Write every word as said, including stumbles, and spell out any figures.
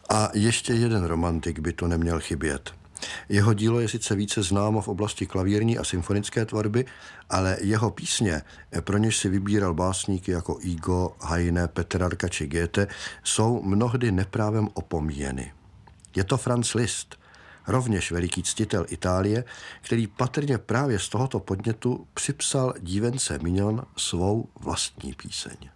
A ještě jeden romantik by to neměl chybět. Jeho dílo je sice více známo v oblasti klavírní a symfonické tvorby, ale jeho písně, pro něž si vybíral básníky jako Hugo, Heine, Petrarka či Goethe, jsou mnohdy neprávem opomíjeny. Je to Franz Liszt, rovněž veliký ctitel Itálie, který patrně právě z tohoto podnětu připsal dívence Mignon svou vlastní píseň.